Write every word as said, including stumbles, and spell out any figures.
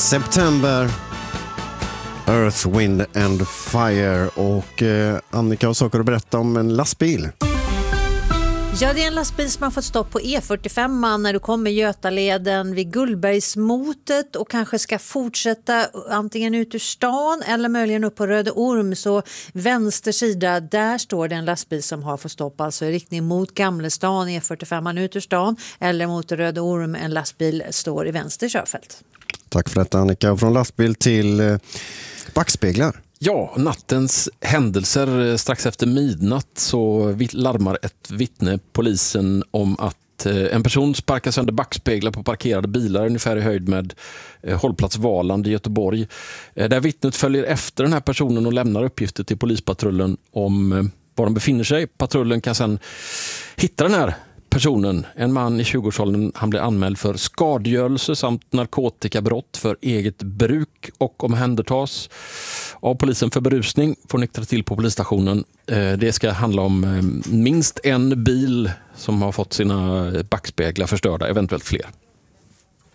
September, Earth, Wind and Fire. Och eh, Annika har saker att berätta om en lastbil. Ja, det är en lastbil som har fått stopp på E fyrtiofem när du kommer Götaleden vid Gullbergsmotet och kanske ska fortsätta antingen ut ur stan eller möjligen upp på Röde Orm. Så vänster sida, där står det en lastbil som har fått stopp, alltså i riktning mot Gamlestan, E fyrtiofem ut ur stan, eller mot Röde Orm, en lastbil står i vänster körfält. Tack för detta, Annika. Från lastbil till eh, backspeglar. Ja, nattens händelser strax efter midnatt så larmar ett vittne polisen om att en person sparkar sönder backspeglar på parkerade bilar ungefär i höjd med hållplats Valand i Göteborg. Där vittnet följer efter den här personen och lämnar uppgifter till polispatrullen om var de befinner sig. Patrullen kan sedan hitta den här personen, en man i tjugoårsåldern. Han blir anmäld för skadegörelse samt narkotikabrott för eget bruk och omhändertas av polisen för berusning, får nyktra till på polisstationen. Det ska handla om minst en bil som har fått sina backspeglar förstörda, eventuellt fler.